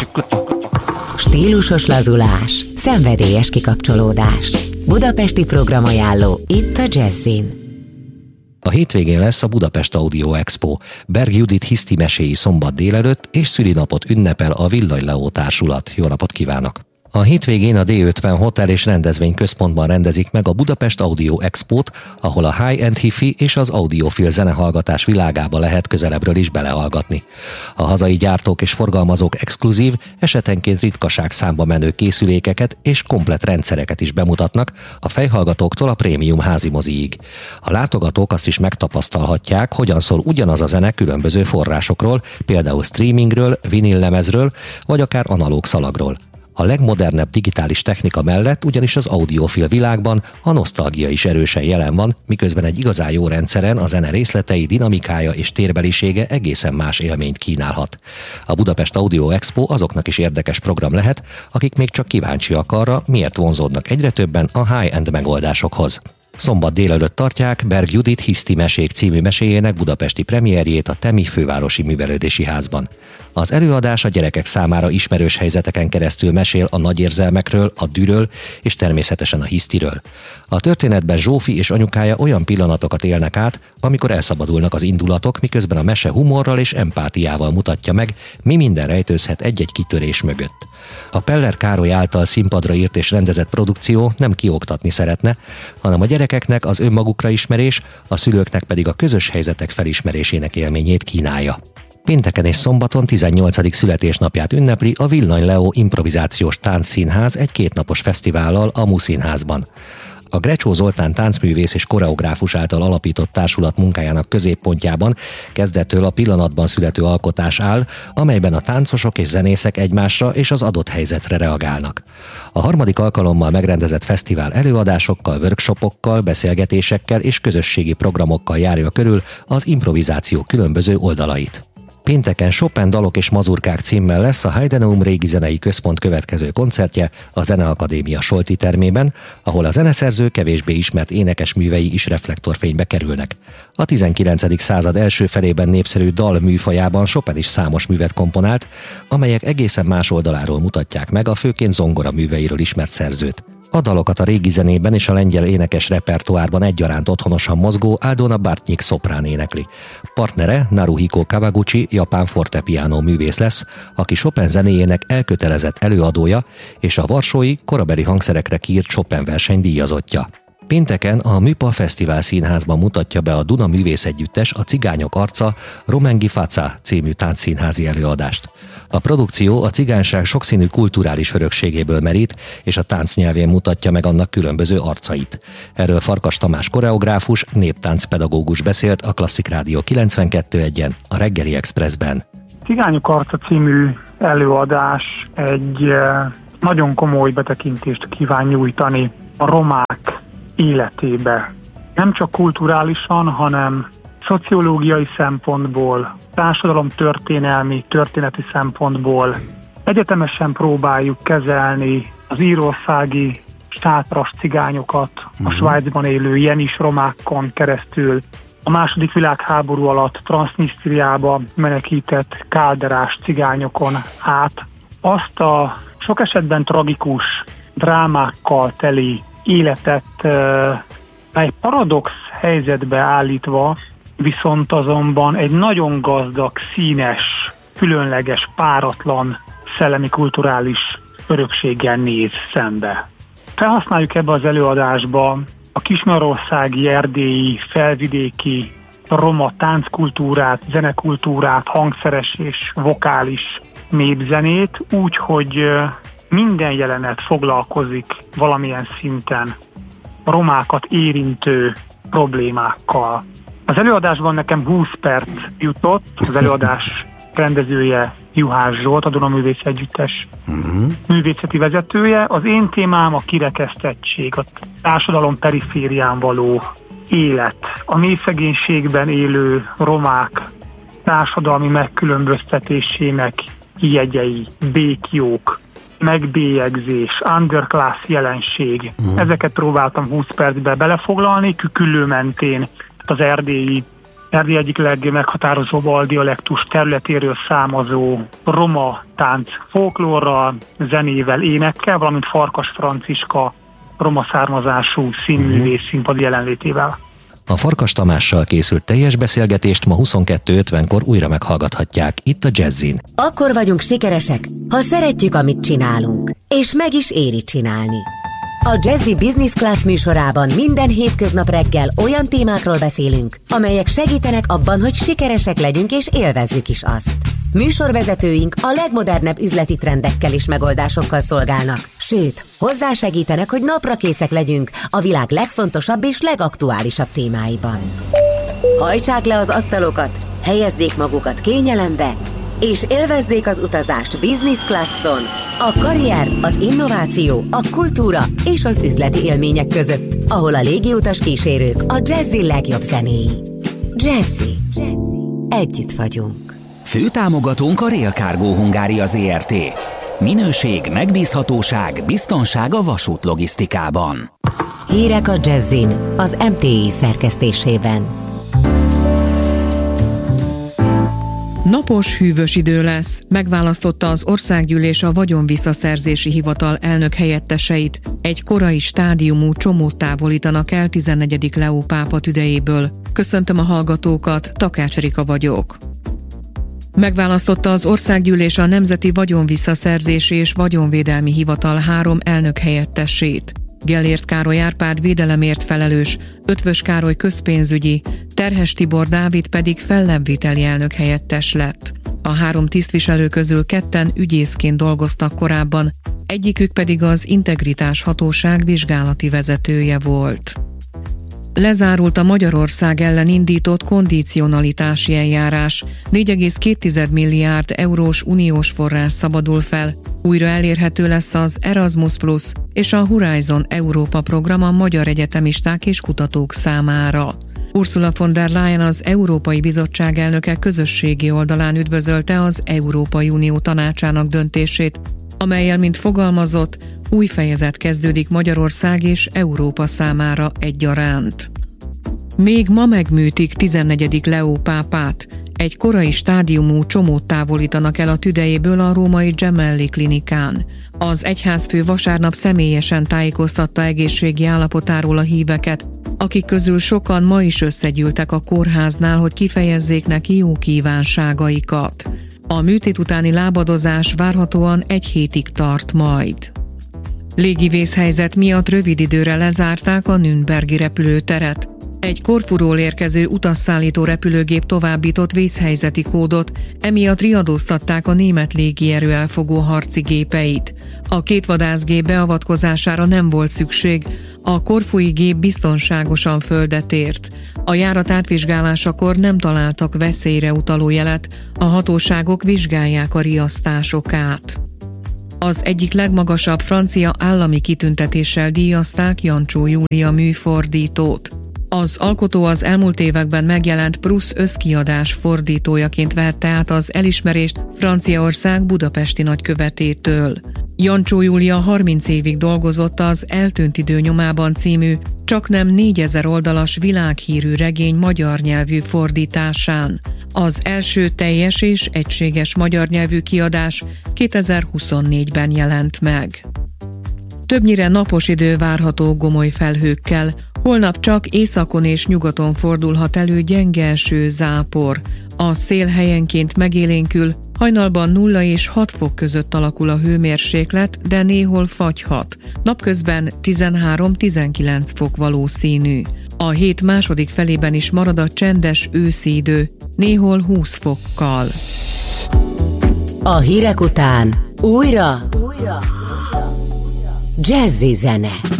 Stílusos lazulás, szenvedélyes kikapcsolódás. Budapesti programajánló itt a Jazzin. A hétvégén lesz a Budapest Audio Expo. Berg Judit hiszti meséi szombat délelőtt és szülinapot ünnepel a Villany Leó társulat. Jó napot kívánok! A hétvégén a D50 Hotel és Rendezvényközpontban rendezik meg a Budapest Audio Expót, ahol a high-end hifi és az audiofil zenehallgatás világába lehet közelebbről is belehallgatni. A hazai gyártók és forgalmazók exkluzív, esetenként ritkaság számba menő készülékeket és komplett rendszereket is bemutatnak, a fejhallgatóktól a prémium házimoziig. A látogatók azt is megtapasztalhatják, hogyan szól ugyanaz a zene különböző forrásokról, például streamingről, vinillemezről, vagy akár analóg szalagról. A legmodernebb digitális technika mellett ugyanis az audiofil világban a nosztalgia is erősen jelen van, miközben egy igazán jó rendszeren a zene részletei, dinamikája és térbelisége egészen más élményt kínálhat. A Budapest Audio Expo azoknak is érdekes program lehet, akik még csak kíváncsiak arra, miért vonzódnak egyre többen a high-end megoldásokhoz. Szombat délelőtt tartják Berg Judit hiszti mesék című meséjének budapesti premierjét a Temi Fővárosi Művelődési Házban. Az előadás a gyerekek számára ismerős helyzeteken keresztül mesél a nagy érzelmekről, a dűről és természetesen a hisztiről. A történetben Zsófi és anyukája olyan pillanatokat élnek át, amikor elszabadulnak az indulatok, miközben a mese humorral és empátiával mutatja meg, mi minden rejtőzhet egy-egy kitörés mögött. A Peller Károly által színpadra írt és rendezett produkció nem kioktatni szeretne, hanem a gyerekeknek az önmagukra ismerés, a szülőknek pedig a közös helyzetek felismerésének élményét kínálja. Pénteken és szombaton 18. születésnapját ünnepli a Villany Leó improvizációs táncszínház egy kétnapos fesztivállal a MU Színházban. A Grecsó Zoltán táncművész és koreográfus által alapított társulat munkájának középpontjában kezdettől a pillanatban születő alkotás áll, amelyben a táncosok és zenészek egymásra és az adott helyzetre reagálnak. A harmadik alkalommal megrendezett fesztivál előadásokkal, workshopokkal, beszélgetésekkel és közösségi programokkal járja körül az improvizáció különböző oldalait. Pénteken Chopin dalok és mazurkák címmel lesz a Heideneum Régi Zenei Központ következő koncertje a Zeneakadémia Solti termében, ahol a zeneszerző kevésbé ismert énekes művei is reflektorfénybe kerülnek. A 19. század első felében népszerű dal műfajában Chopin is számos művet komponált, amelyek egészen más oldaláról mutatják meg a főként zongora műveiről ismert szerzőt. A dalokat a régi zenében és a lengyel énekes repertoárban egyaránt otthonosan mozgó Aldona Bartnyik szoprán énekli. Partnere Naruhiko Kawaguchi japán fortepiano művész lesz, aki Chopin zenéjének elkötelezett előadója és a varsói korabeli hangszerekre kiírt Chopin verseny díjazottja. Pénteken a Műpa Fesztivál Színházban mutatja be a Duna Művészegyüttes a Cigányok arca Romengi Faca című táncszínházi előadást. A produkció a cigányság sokszínű kulturális örökségéből merít, és a táncnyelvén mutatja meg annak különböző arcait. Erről Farkas Tamás koreográfus, néptáncpedagógus beszélt a Klasszik Rádió 92.1-en, a Reggeli Expressben. Cigányok arca című előadás egy nagyon komoly betekintést kíván nyújtani a romák életébe. Nem csak kulturálisan, hanem szociológiai szempontból, történeti szempontból egyetemesen próbáljuk kezelni az írországi sátras cigányokat, a Svájcban élő jenis romákon keresztül, a második világháború alatt Transznisztriába menekített kálderás cigányokon át. Azt a sok esetben tragikus drámákkal teli életet, mely paradox helyzetbe állítva, viszont azonban egy nagyon gazdag, színes, különleges, páratlan, szellemi kulturális örökséggel néz szembe. Felhasználjuk ebbe az előadásba a kismajarországi, erdélyi, felvidéki, roma tánckultúrát, zenekultúrát, hangszeres és vokális népzenét, úgy, hogy minden jelenet foglalkozik valamilyen szinten a romákat érintő problémákkal. Az előadásban nekem 20 perc jutott, az előadás rendezője Juhász Zsolt, a Duna Művészegyüttes művészeti vezetője. Az én témám a kirekesztettség, a társadalom periférián való élet, a mély szegénységben élő romák társadalmi megkülönböztetésének jegyei, békjók, megbélyegzés, underclass jelenség. Ezeket próbáltam 20 percbe belefoglalni, Küküllő mentén, az erdélyi Erdély egyik legmeghatározóbb aldialektus területéről származó roma tánc folklórral, zenével, énekkel, valamint Farkas Franciska roma származású színművész színpadi jelenlétével. A Farkas Tamással készült teljes beszélgetést ma 22:50-kor újra meghallgathatják itt a Jazzin. Akkor vagyunk sikeresek, ha szeretjük, amit csinálunk, és meg is éri csinálni. A Jazzy Business Class műsorában minden hétköznap reggel olyan témákról beszélünk, amelyek segítenek abban, hogy sikeresek legyünk és élvezzük is azt. Műsorvezetőink a legmodernebb üzleti trendekkel és megoldásokkal szolgálnak, sőt, hozzásegítenek, hogy naprakészek legyünk a világ legfontosabb és legaktuálisabb témáiban. Hajtsák le az asztalokat, helyezzék magukat kényelembe, és élvezzék az utazást business classon, a karrier, az innováció, a kultúra és az üzleti élmények között, ahol a légiutas kísérők a Jazzy legjobb zenéi. Jazzy. Együtt vagyunk. Főtámogatónk a Rail Cargo Hungária Zrt. Minőség, megbízhatóság, biztonság a vasútlogisztikában. Hírek a Jazzin, az MTI szerkesztésében. Napos, hűvös idő lesz. Megválasztotta az Országgyűlés a Vagyonvisszaszerzési Hivatal elnök helyetteseit. Egy korai stádiumú csomót távolítanak el 14. Leó pápa tüdejéből. Köszöntöm a hallgatókat, Takács Erika vagyok. Megválasztotta az Országgyűlés a Nemzeti Vagyonvisszaszerzési és Vagyonvédelmi Hivatal 3 elnök helyettesét. Gellért Károly Árpád védelemért felelős, Ötvös Károly közpénzügyi, Terhes Tibor Dávid pedig fellebbviteli elnök helyettes lett. A 3 tisztviselő közül 2 ügyészként dolgoztak korábban, egyikük pedig az Integritás Hatóság vizsgálati vezetője volt. Lezárult a Magyarország ellen indított kondicionalitási eljárás. 4,2 milliárd eurós uniós forrás szabadul fel. Újra elérhető lesz az Erasmus Plus és a Horizon Európa program a magyar egyetemisták és kutatók számára. Ursula von der Leyen, az Európai Bizottság elnöke közösségi oldalán üdvözölte az Európai Unió tanácsának döntését, amellyel, mint fogalmazott, új fejezet kezdődik Magyarország és Európa számára egyaránt. Még ma megműtik 14. Leó pápát. Egy korai stádiumú csomót távolítanak el a tüdejéből a római Gemelli klinikán. Az egyházfő vasárnap személyesen tájékoztatta egészségi állapotáról a híveket, akik közül sokan ma is összegyűltek a kórháznál, hogy kifejezzék neki jó kívánságaikat. A műtét utáni lábadozás várhatóan 1 hétig tart majd. Légivészhelyzet miatt rövid időre lezárták a Nürnbergi repülőteret. Egy Korfuról érkező utasszállító repülőgép továbbított vészhelyzeti kódot, emiatt riadóztatták a német légierő elfogó harci gépeit. A 2 vadászgép beavatkozására nem volt szükség, a korfui gép biztonságosan földet ért. A járat átvizsgálásakor nem találtak veszélyre utaló jelet, a hatóságok vizsgálják a riasztásokát. Az egyik legmagasabb francia állami kitüntetéssel díjazták Jancsó Júlia műfordítót. Az alkotó az elmúlt években megjelent Prusz összkiadás fordítójaként vette át az elismerést Franciaország budapesti nagykövetétől. Jancsó Júlia 30 évig dolgozott az Eltűnt idő nyomában című, csaknem 4000 oldalas világhírű regény magyar nyelvű fordításán. Az első teljes és egységes magyar nyelvű kiadás 2024-ben jelent meg. Többnyire napos idő várható gomoly felhőkkel, holnap csak északon és nyugaton fordulhat elő gyenge eső, zápor. A szél helyenként megélénkül, hajnalban 0 és 6 fok között alakul a hőmérséklet, de néhol fagyhat. Napközben 13-19 fok valószínű. A hét második felében is marad a csendes őszi idő, néhol 20 fokkal. A hírek után újra Jazzy zene.